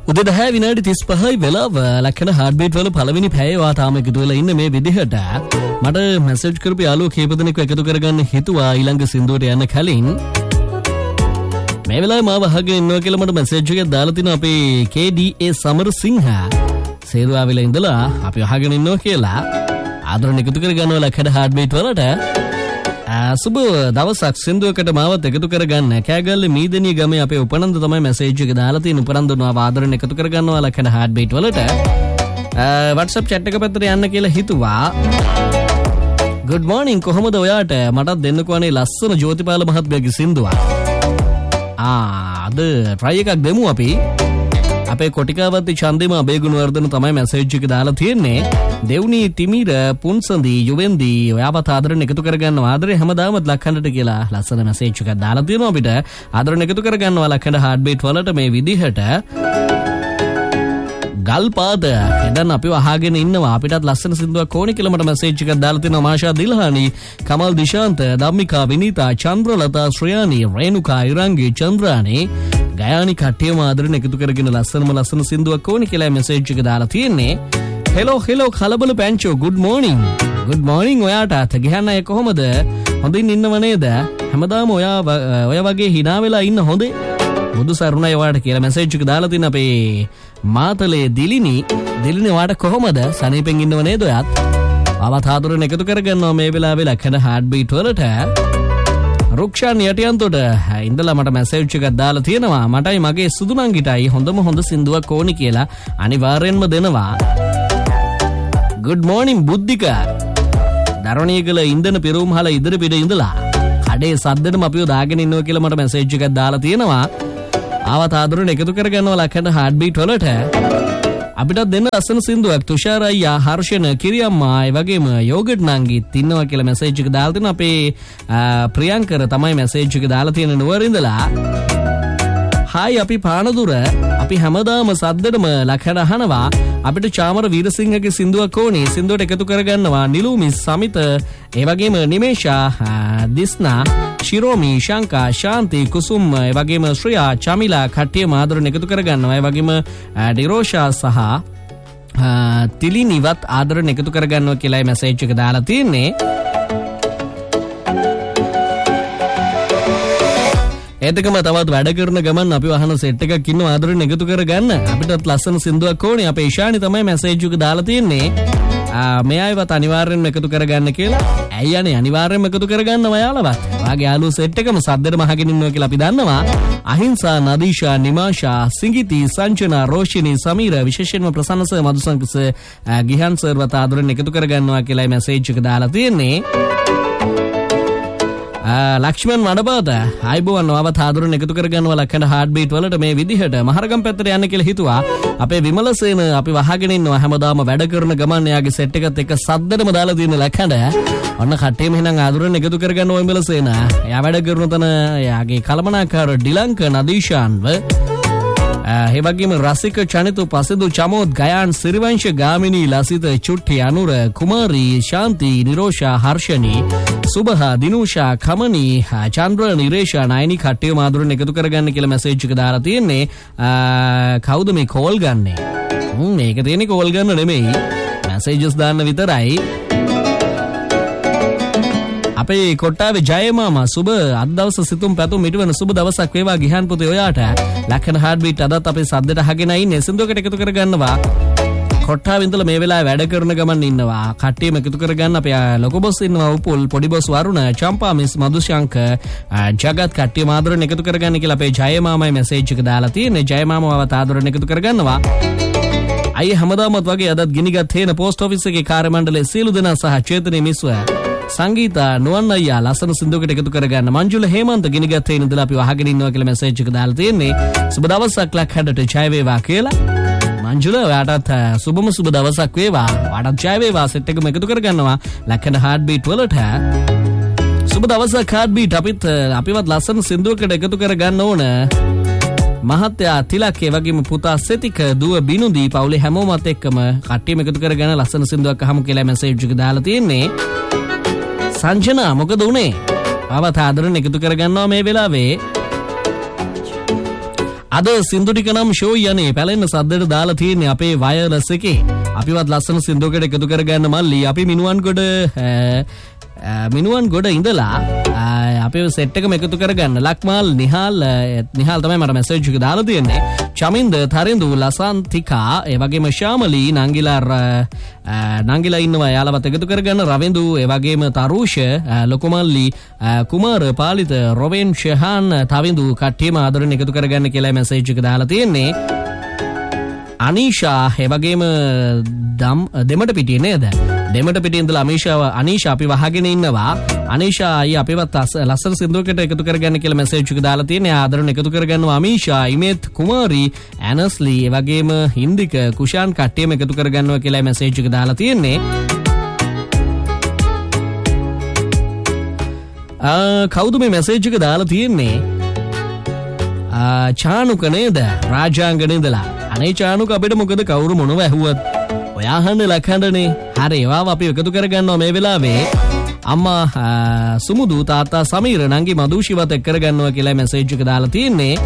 උදේ 10 විනාඩි 35යි වෙලාව. ලක්ෂණ හાર્ට් බීට් වල පළවෙනි පැය වාතාම එකතු වෙලා ඉන්න මේ විදිහට මට මැසේජ් කරපු යාළුවෝ කීප දෙනෙක් එකතු කරගන්න හිතුවා ඊළඟ සින්දුවට යන්න කලින්. මේ වෙලාවේ මාව අහගෙන ඉන්නවා කියලා මට මැසේජ් එකක් දාලා තිනවා අපේ KDA සමරසිංහ. සේරුවාවිල ඉඳලා අපි අහගෙන ඉන්නවා කියලා ආදරණ එකතු කරගන්නවා ලක්ෂණ හાર્ට් බීට් වලට. සුබ දවසක් සින්දුවකට මාවත් එකතු කරගන්න. කෑගල්ලේ මීදෙනිය ගමේ අපේ උපනන්ද තමයි මැසේජ් එක දාලා තියෙන. උපනන්දනවා ආදරණ එකතු කරගන්නවා ලක්ෂණ හાર્ට් බීට් වලට. WhatsApp chat එක පැත්තට යන්න කියලා හිතුවා. good morning කොහමද ඔයාට? මටත් දෙන්නකෝ අනේ ලස්සන ජෝතිපාල මහත්මයාගේ සින්දුවක්. අද try එකක් දෙමු අපි. අපේ කොටිකාවත්ති චන්දිම අබේගුණවර්ධන තමයි මැසේජ් එක දාලා තියෙන්නේ. දෙව්නි තිමිර පුන්සන්දි යුවෙන්දි ඔයාවත් ආදරණ එකතු කරගන්නවා. ආදරේ හැමදාමත් ලක්හඬට කියලා ලස්සන මැසේජ් එකක් දාලා තියෙනවා අපිට. ආදරණ එකතු කරගන්නවා ලක්හඬ හાર્ට් බීට් වලට මේ විදිහට. ගල්පාද එදන් අපිව අහගෙන ඉන්නවා. අපිටත් ලස්සන සින්දුවක් ඕනේ කියලා මට මැසේජ් එකක් දාලා තියෙනවා. මාෂා දිල්හානි, කමල් දිශාන්ත, ධම්මිකා විනීතා, චන්ද්‍රලතා, ශ්‍රයානි, රේණුකා, ඉරංගි, චන්ද්‍රානි, ගයානි කට්ටියම ආදරණ එකතු කරගෙන ලස්සන සින්දුවක් ඕනේ කියලා මැසේජ් එක දාලා තියෙන්නේ. හෙලෝ කලබල පැංචෝ good morning ඔයාට. ගහන්න අය කොහොමද? හොඳින් ඉන්නව නේද? හැමදාම ඔය වගේ hina වෙලා ඉන්න හොඳේ. බුදු සරුණයි ඔයාට කියලා මැසේජ් එක දාලා තින අපේ මාතලේ දිලිනි ඔයාට කොහොමද? සනීපෙන් ඉන්නව නේද ඔයාත්? ආවත් ආදරණ එකතු කරගන්නවා මේ වෙලාවේ ලක්ෂණ හાર્ට් බීට් වලට. රුක්ෂාන් යටියන්තොට ඉඳලා මට මැසේජ් එකක් දාලා තියෙනවා. මටයි මගේ සුදු නංගිටයි හොඳ සින්දුවක් ඕනි කියලා අනිවාර්යෙන්ම දෙනවා. good morning Buddhika. දරණියකල ඉන්දන පිරුම්හල ඉදිරි පිට ඉඳලා කඩේ සද්දෙටම අපිව දාගෙන ඉන්නවා කියලා මට මැසේජ් එකක් දාලා තියෙනවා. ආවත් ආදරණ එකතු කරගන්නවා ලක්ෂණ හાર્ට් බීට් වලට. අපිටත් දෙන්න ලස්සන සින්දුවක්. තුෂාර අයියා, හර්ෂණ, කිරියම්මා, ඒ වගේම යෝගට් නංගිත් ඉන්නවා කියලා මැසේජ් එක දාලා තිනවා. අපේ ප්‍රියංකර තමයි මැසේජ් එක දාලා තියෙන නුවර ඉඳලා. හායි අපි පානදුර. අපි හැමදාම සද්දෙටම ලක්ෂණ අහනවා. අපිට චාමර වීරසිංහගේ සින්දුවක් ඕනේ. සින්දුවට එකතු කරගන්නවා නිලුමි, සමිත, ඒ වගේම නිමේෂා, දිස්නා, ශිරෝමි, ශංකා, ශාන්ති, කුසුම්, ඒ වගේම ශ්‍රියා, චමිලා කට්ටිය ආදරණ එකතු කරගන්නවා. ඒ වගේම ඩිරෝෂා සහ තිලිනිවත් ආදරණ එකතු කරගන්නවා කියලා මැසේජ් එක දාලා තියෙන්නේ. ඒතකම තවත් වැඩ කරන ගමන් අපි වහන සෙට් එකක් ඉන්නවා ආදරණ එකතු කරගන්න. අපිටත් ලස්සන සින්දුවක් ඕනේ. අපේ ඉෂානි තමයි මැසේජ් එක දාලා තියෙන්නේ. මෙයාවත් අනිවාර්යෙන්ම එකතු කරගන්න කියලා. ඇයි යන්නේ අනිවාර්යෙන්ම එකතු කරගන්න ඔයාලවත්. වාගේ යාළුවෝ සෙට් එකම සද්දෙට මහගෙන ඉන්නවා කියලා අපි දන්නවා. අහිංසා, නදීෂා, නිමාෂා, සිංගිති, සංචනා, රෝෂිනි, සමීර, විශේෂයෙන්ම ප්‍රසන්නස, මදුසංකස, ගිහන් සර්වත් ආදරණ එකතු කරගන්නවා කියලා මැසේජ් එක දාලා තියෙන්නේ. ලක්ෂ්මන් වඩපාත ආයිබෝවන් ආවත් ආදරණ එකතු කරගන්නවා ලක්ෂණ හાર્ට් බීට් වලට මේ විදිහට. මහරගම් පැත්තට යන්න කියලා හිතුවා. අපේ විමලසේන අපි වහගෙන ඉන්නවා හැමදාම වැඩ කරන ගමන් එයාගේ සෙට් එකත් එක්ක සද්දෙටම දාලා තියෙන ලක්ෂණ. ඔන්න කට්ටියම එහෙනම් ආදරණ එකතු කරගන්නවා විමලසේන. එයා වැඩ කරන තන එයාගේ කලමනාකාර ඩිලංක, නදීෂාන්ව, ඒ වගේම රසික, චනිතු, පසිදු, චමෝත්, ගයාන්, සිරිවංශ, ගාමිනී, ලසිත, චුට්ටි, අනුර, කුමාරී, ශාන්ති, නිරෝෂා, හර්ෂණී, සුබහා, දිනුෂා, කමනී, චන්ද්‍ර, නිරේෂා, නයනි කට්ටිය ආදරණ එකතු කරගන්න කියලා මැසේජ් එක දාලා තියෙන්නේ. කවුද මේ කෝල් ගන්නේ? මේක තියෙන්නේ කෝල් ගන්න නෙමෙයි, මැසේජස් දාන්න විතරයි. අපේ කොට්ටාවේ ජයමාමා සුබ අද දවස සිතුම් පැතුම් මිටවන සුබ දවසක් වේවා ගිහන් පුතේ ඔයාට. ලක්ෂණ හાર્ට් බීට් අදත් අපේ සද්දට අහගෙන ඉන්නේ. සින්දුවකට එකතු කරගන්නවා. කොට්ටාවේ ඉඳලා මේ වෙලාවේ වැඩ කරන ගමන් ඉන්නවා. කට්ටියම එකතු කරගන්න. අපේ ලොකු බොස් ඉන්නවා, උපුල්, පොඩි බොස් වරුණ, චම්පා, මිස් මදුශංක, ජගත් කට්ටියම ආදරණ එකතු කරගන්න කියලා අපේ ජයමාමයි මැසේජ් එක දාලා තියෙන්නේ. ජයමාමවවත් ආදරණ එකතු කරගන්නවා. අයියේ හැමදාමත් වගේ අදත් ගිනිගත් හේන පෝස්ට් ඔෆිස් එකේ කාර්ය මණ්ඩලයේ සියලු දෙනා සහ චේතනයේ මිස්ව සංගීතා, නුවන් අයියා ලස්සන සින්දුවකට එකතු කරගන්න. මංජුල හේමන්ත ගිනිගත් හේන ඉඳලා අපි වහගෙන ඉන්නවා කියලා මැසේජ් එක දාලා තියෙන්නේ. සුබ දවසක් ලක්හඬට ජය වේවා කියලා. මංජුල ඔයාටත් සුබම සුබ දවසක් වේවා. ඔයාටත් ජය වේවා. සෙට් එකම එකතු කරගන්නවා ලක්හඬ හાર્ට් බීට් වලට. සුබ දවසක් හાર્ට් බීට්. අපිවත් ලස්සන සින්දුවකට එකතු කරගන්න ඕන. මහත්තයා තිලක්, ඒ වගේම පුතා සෙතික, දුව බිනුදී, පවුලේ හැමෝමත් එක්කම කට්ටියම එකතු කරගෙන ලස්සන සින්දුවක් අහමු කියලා මැසේජ් එක දාලා තියෙන්නේ. සංජනා මොකද උනේ? ආවත් ආදරණ එකතු කරගන්නවා මේ වෙලාවේ. අද සින්දු ටික නම් ෂෝ යන්නේ පැලෙන්න සද්දට දාලා තියෙන්නේ අපේ වයර්ලස් එකේ. අපිවත් ලස්සන සින්දුවකට එකතු කරගන්න මල්ලි අපි මිනුවන් ගොඩ ඉඳලා අපේ සෙට් එකම එකතු කරගන්න ලක්මාල් නිහාල් තමයි මට මැසේජ් එක දාලා තියෙන්නේ. චමින්ද තරින්දු ලසන්තිකා ඒ වගේම ශාමලී නංගිලා ඉන්නවා යාලවත් එකතු කරගන්න. රවින්දු ඒ වගේම තරුෂ ලොකුමල්ලි කුමාර පාලිත රොවෙන් ෂහාන් තවින්දු කට්ටියම ආදරෙන් එකතු කරගන්න කියලා මැසේජ් එක දාලා තියෙන්නේ. අනීෂා ඒ වගේම දෙමට පිටියේ නේද? දෙමට පිටියේ ඉඳලා අනීෂා අපි වහගෙන ඉන්නවා. අනීෂා අයියා අපිවත් ලස්සන සින්දුවකට එකතු කරගන්න කියලා මැසේජ් එක දාලා තියෙනවා. ආදරෙන් එකතු කරගන්නවා අමීෂා, ඉමේත්, කුමාරි, ඇනස්ලි, ඒ වගේම හින්දික, කුෂාන් කට්ටියම එකතු කරගන්නවා කියලා මැසේජ් එක දාලා තියෙන්නේ. කවුද මේ මැසේජ් එක දාලා තියෙන්නේ? චානුක නේද? රාජාංග ඉඳලා. අනේ චානුක අපිට මොකද කවුරු මොනව ඇහුවත් ඔයා අහන්නේ ලක්හඬනේ. හරි ඒවාව අපි එකතු කරගන්නවා මේ වෙලාවේ. අම්මා සුමුදු තාත්තා සමීර නංගි මදුෂිවත් එක්ක කරගන්නවා කියලා මැසේජ් එක දාලා තියෙන්නේ.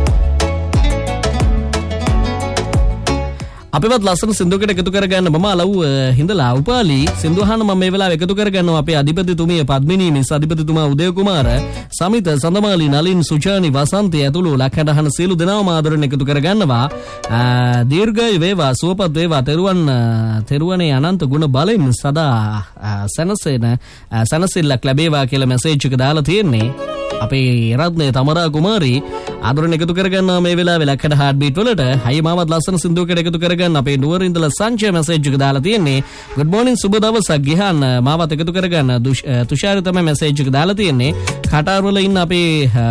අපිවත් ලස්සන සින්දුවකට එකතු කරගන්න මම අලව් හිඳලා උපාලි සින්දුහාන මම මේ වෙලාව එකතු කරගන්නවා අපේ අධිපතිතුමිය පද්මිනී මිස් අධිපතිතුමා උදය කුමාර සමිත සඳමාලි නලින් සුචානි වසන්තය ඇතුළු ලක්හඬහන සියලු දෙනාම ආදරෙන් එකතු කරගන්නවා. දීර්ඝායු වේවා සුවපත් වේවා තෙරුවනේ අනන්ත ගුණ බලෙන් සදා සැනසෙල්ලක් ලැබේවා කියලා මැසේජ් එක දාලා තියෙන්නේ. අපේ රත්නේ තමරා කුමාරි ආදරෙන් එකතු කරගන්නවා මේ වෙලාවේ ලක්හඬ හાર્ට් බීට් වලට. හයි මාවත් ලස්සන සින්දුවකට එකතු කරගන්න අපේ නුවර ඉඳලා සංචය මැසේජ් එක දාලා තියෙන්නේ. good morning සුබ දවසක් ගිහන් මාවත් එකතු කරගන්න. තුෂාරි තමයි මැසේජ් එක දාලා තියෙන්නේ. කටාර වල ඉන්න අපේ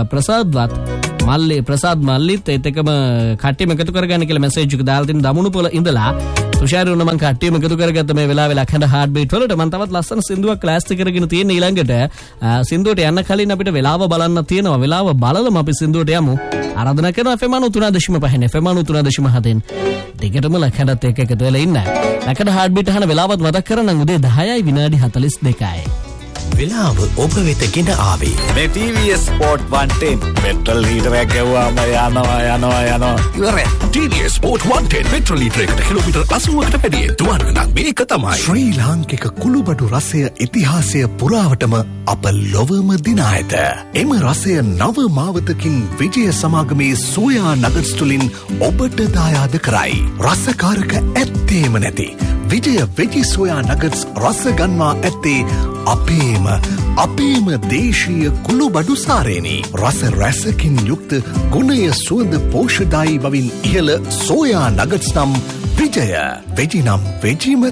ප්‍රසාද් මල්ලිත් ඒත් එකම කට්ටියම එකතු කරගන්න කියලා මැසේජ් එක දාලා තියෙන දමුණු පොළ ඉඳලා තුෂාරි උන මං කට්ටියම එකතු කරගත්ත මේ වෙලාවේ ලක්හඬ හાર્ට් බීට් වලට. මං තවත් ලස්සන සින්දුවක් ක්ලාස් එක කරගෙන තියෙන ඊළඟට සින්දුවට යන්න කලින් අපිට වෙලාව බලන්න තියෙනවා. වෙලාව බලලම අපි සින්දුවට යමු. ආරාධනා කරනවා FM 93.5 FM 93.7 දෙකටම ලක්හඬත් එක්ක එකතු වෙලා ඉන්න. ලක්හඬ හાર્ට් බීට් අහන වෙලාවත් මතක් කරගන්න උදේ 10යි විනාඩි 42යි. වෙලාව ඔබ වෙත ගෙන ආවේ මේ TVS Sport 110 පෙට්‍රල් ලීටරයක් ගැව්වාම යනවා ඉවරයි. TVS Sport 110 පෙට්‍රල් ලීටරයකට කිලෝමීටර් 80කට වැඩියෙන් දුවන්න නම් මේක තමයි. ශ්‍රී ලාංකික කුළුබඩු රසය ඉතිහාසය පුරාවටම අප ලොවම දිනා ඇත. එම රසය නව මාවතකින් විජය සමාගමේ සෝයා නගට්ස් තුලින් ඔබට දායාද කරයි. රසකාරක ඇත්තේම නැති විජය වෙජි සෝයා නගට්ස් රස ගන්වා ඇත්තේ අපේම දේශීය කුළුබඩු සාරේනි. රස රැසකින් යුක්ත ගුණය සුවඳ පෝෂ්‍යදායී බවින් ඉහළ සෝයා නගට්ස් නම් විජය වෙජි නම් වෙජිම